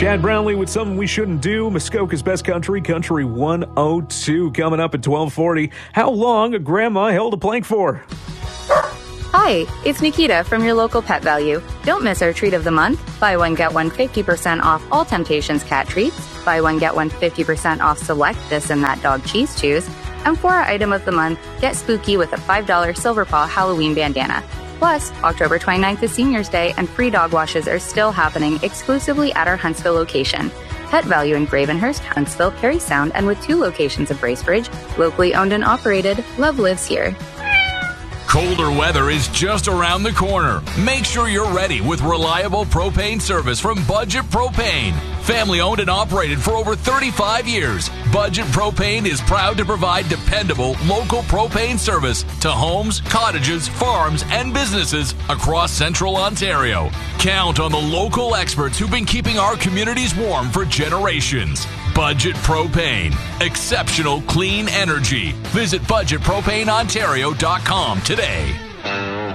Chad Brownlee with Something We Shouldn't Do. Muskoka's Best Country, Country 102, coming up at 1240. How long a grandma held a plank for? Hi, it's Nikita from your local Pet Value. Don't miss our treat of the month. Buy one, get one 50% off all Temptations cat treats. Buy one, get one 50% off select this and that dog cheese chews. And for our item of the month, get spooky with a $5 Silver Paw Halloween bandana. Plus, October 29th is Senior's Day, and free dog washes are still happening exclusively at our Huntsville location. Pet Value in Gravenhurst, Huntsville, Perry Sound, and with 2 locations of Bracebridge, locally owned and operated, love lives here. Colder weather is just around the corner. Make sure you're ready with reliable propane service from Budget Propane. Family owned and operated for over 35 years, Budget Propane is proud to provide dependable local propane service to homes, cottages, farms, and businesses across Central Ontario. Count on the local experts who've been keeping our communities warm for generations. Budget Propane. Exceptional clean energy. Visit budgetpropaneontario.com today.